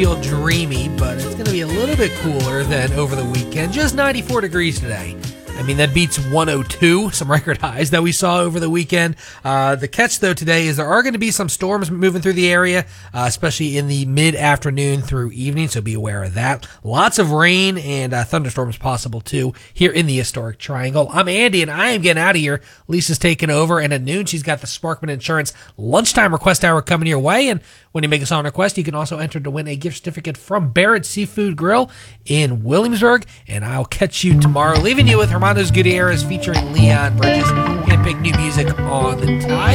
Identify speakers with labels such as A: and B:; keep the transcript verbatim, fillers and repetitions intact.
A: Feel dreamy, but it's going to be a little bit cooler than over the weekend. Just ninety-four degrees today. I mean, that beats one oh two, some record highs that we saw over the weekend. Uh, the catch, though, today is there are going to be some storms moving through the area, uh, especially in the mid-afternoon through evening, so be aware of that. Lots of rain and uh, thunderstorms possible, too, here in the Historic Triangle. I'm Andy, and I am getting out of here. Lisa's taking over, and at noon, she's got the Sparkman Insurance Lunchtime Request Hour coming your way, and when you make a song request, you can also enter to win a gift certificate from Barrett Seafood Grill in Williamsburg, and I'll catch you tomorrow, leaving you with Hermanos Gutierrez featuring Leon Bridges, handpicked new music on the Tide.